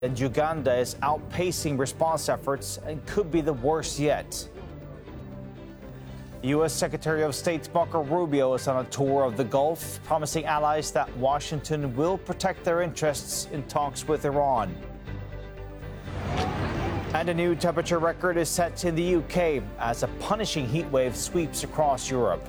And Uganda is outpacing response efforts and could be the worst yet. U.S. Secretary of State Marco Rubio is on a tour of the Gulf, promising allies that Washington will protect their interests in talks with Iran. And a new temperature record is set in the UK as a punishing heat wave sweeps across Europe.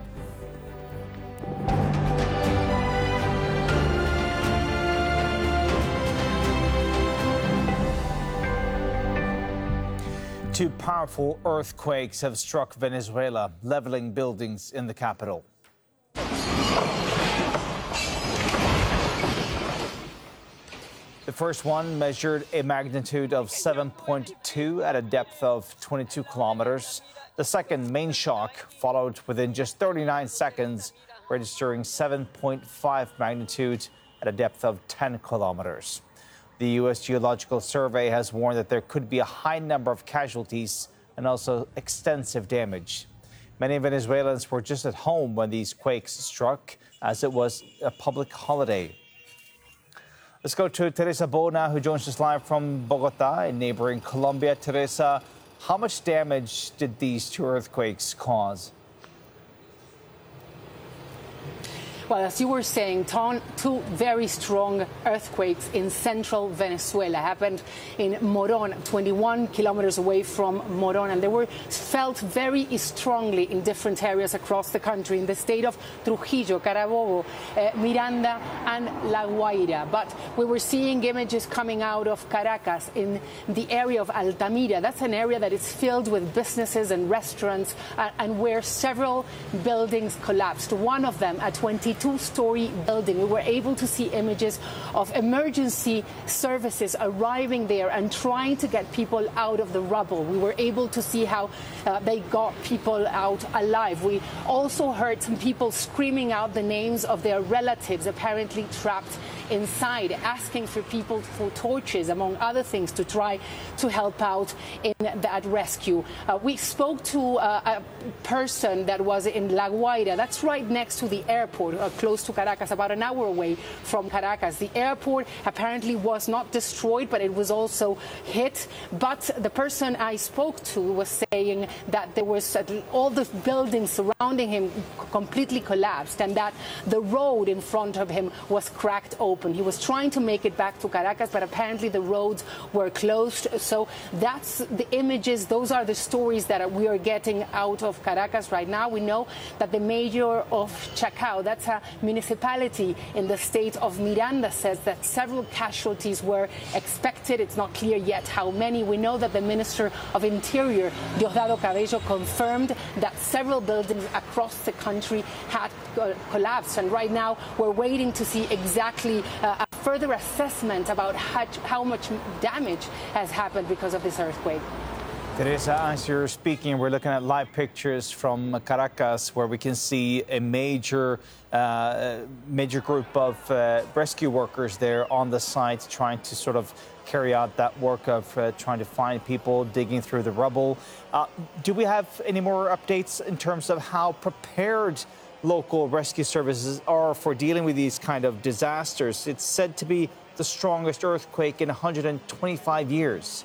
Two powerful earthquakes have struck Venezuela, leveling buildings in the capital. The first one measured a magnitude of 7.2 at a depth of 22 kilometers. The second, main shock, followed within just 39 seconds, registering 7.5 magnitude at a depth of 10 kilometers. The U.S. Geological Survey has warned that there could be a high number of casualties and also extensive damage. Many Venezuelans were just at home when these quakes struck, as it was a public holiday. Let's go to Teresa Bona, who joins us live from Bogota in neighboring Colombia. Teresa, how much damage did these two earthquakes cause? Well, as you were saying, two very strong earthquakes in central Venezuela happened in Moron, 21 kilometers away from Moron, and they were felt very strongly in different areas across the country, in the state of Trujillo, Carabobo, Miranda, and La Guaira. But we were seeing images coming out of Caracas in the area of Altamira. That's an area that is filled with businesses and restaurants, and where several buildings collapsed. One of them, a 22-story building. We were able to see images of emergency services arriving there and trying to get people out of the rubble. We were able to see how they got people out alive. We also heard some people screaming out the names of their relatives, apparently trapped inside, asking for people for torches, among other things, to try to help out in that rescue. We spoke to a person that was in La Guaira. That's right next to the airport, close to Caracas, about an hour away from Caracas. The airport apparently was not destroyed, but it was also hit. But the person I spoke to was saying that there was all the buildings surrounding him completely collapsed, and that the road in front of him was cracked open. He was trying to make it back to Caracas, but apparently the roads were closed. So that's the images. Those are the stories that we are getting out of Caracas right now. We know that the mayor of Chacao, that's a municipality in the state of Miranda, says that several casualties were expected. It's not clear yet how many. We know that the Minister of Interior, Diosdado Cabello, confirmed that several buildings across the country had collapsed. And right now we're waiting to see exactly a further assessment about how much damage has happened because of this earthquake. Teresa, as you're speaking, we're looking at live pictures from Caracas, where we can see a major group of rescue workers there on the site, trying to sort of carry out that work of trying to find people, digging through the rubble. Do we have any more updates in terms of how prepared local rescue services are for dealing with these kind of disasters? It's said to be the strongest earthquake in 125 years.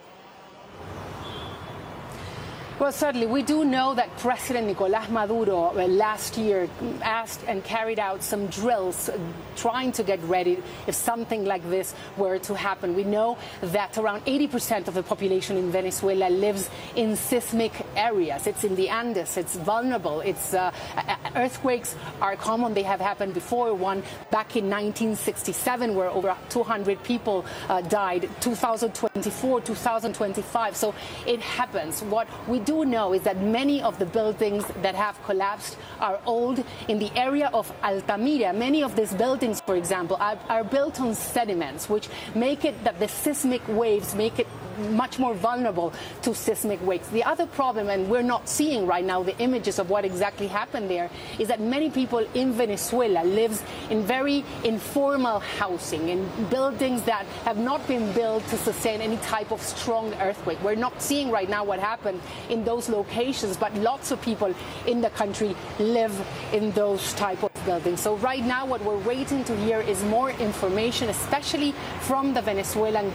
Well, certainly, we do know that President Nicolás Maduro last year asked and carried out some drills trying to get ready if something like this were to happen. We know that around 80% of the population in Venezuela lives in seismic areas. It's in the Andes. It's vulnerable. Earthquakes are common. They have happened before. One back in 1967, where over 200 people died. 2024, 2025. So it happens. What we do know is that many of the buildings that have collapsed are old. In the area of Altamira, many of these buildings, for example, are built on sediments, which make it that the seismic waves make it much more vulnerable to seismic waves. The other problem, and we're not seeing right now the images of what exactly happened there, is that many people in Venezuela live in very informal housing, in buildings that have not been built to sustain any type of strong earthquake. We're not seeing right now what happened in those locations, but lots of people in the country live in those type of buildings. So right now what we're waiting to hear is more information, especially from the Venezuelan